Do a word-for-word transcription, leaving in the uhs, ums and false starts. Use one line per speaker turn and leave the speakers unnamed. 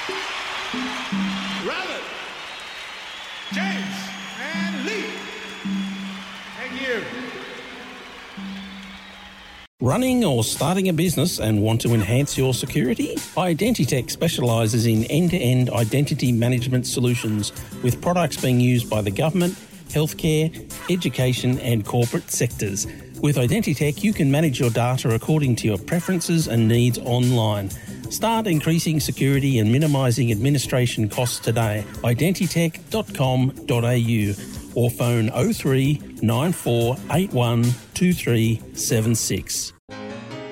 Robert, James, and Lee. Thank you.
Running or starting a business and want to enhance your security? Identitech specialises in end-to-end identity management solutions with products being used by the government, healthcare, education and corporate sectors. With Identitech, you can manage your data according to your preferences and needs online. Start increasing security and minimising administration costs today. identitech dot com dot a u or phone oh three nine four eight one two three seven six.